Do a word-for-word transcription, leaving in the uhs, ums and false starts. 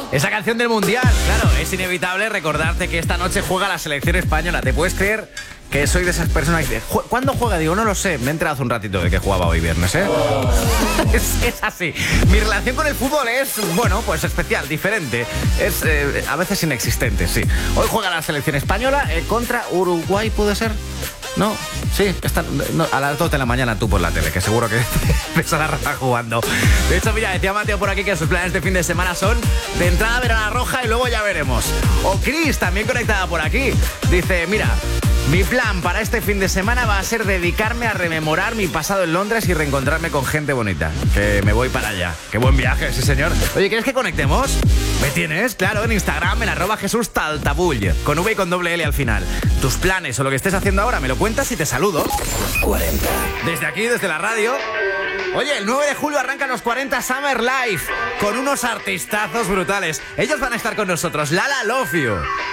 Esa canción del Mundial, claro, es inevitable recordarte que esta noche juega la selección española. ¿Te puedes creer que soy de esas personas que dicen, ¿cuándo juega? Digo, no lo sé, me he enterado hace un ratito de que jugaba hoy viernes, ¿eh? es, es así. Mi relación con el fútbol es, bueno, pues especial, diferente. Es eh, a veces inexistente, sí. Hoy juega la selección española eh, contra Uruguay, ¿puede ser? No, sí, está, no, a las dos de la mañana tú por la tele, que seguro que ves a la raza jugando. De hecho, mira, decía Mateo por aquí que sus planes de fin de semana son de entrada a ver a la roja y luego ya veremos. O Cris, también conectada por aquí, dice, mira, mi plan para este fin de semana va a ser dedicarme a rememorar mi pasado en Londres y reencontrarme con gente bonita. Que me voy para allá. Qué buen viaje, sí señor. Oye, ¿quieres que conectemos? ¿Me tienes? Claro, en Instagram, en arroba Jesús Taltabull, con V y con doble L al final. Tus planes o lo que estés haciendo ahora me lo cuentas y te saludo. cuarenta. Desde aquí, desde la radio. Oye, el nueve de julio arrancan los cuarenta Summer Live con unos artistazos brutales. Ellos van a estar con nosotros. Lala Love You,